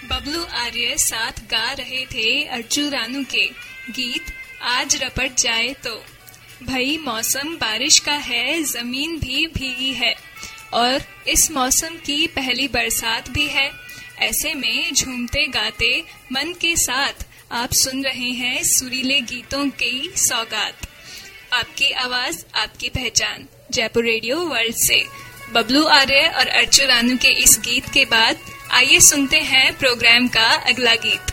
बबलू आर्य साथ गा रहे थे अर्जू रानू के गीत आज रपट जाए तो। भाई मौसम बारिश का है, जमीन भी भीगी है और इस मौसम की पहली बरसात भी है। ऐसे में झूमते गाते मन के साथ आप सुन रहे हैं सुरीले गीतों की सौगात। आपकी आवाज आपकी पहचान, जयपुर रेडियो वर्ल्ड से। बबलू आर्य और अर्जू रानू के इस गीत के बाद आइए सुनते हैं प्रोग्राम का अगला गीत।